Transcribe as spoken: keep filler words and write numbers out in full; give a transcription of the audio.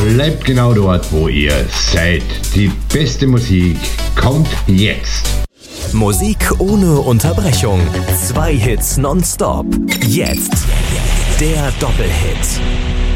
Bleibt genau dort, wo ihr seid. Die beste Musik kommt jetzt. Musik ohne Unterbrechung. Zwei Hits nonstop. Jetzt der Doppelhit.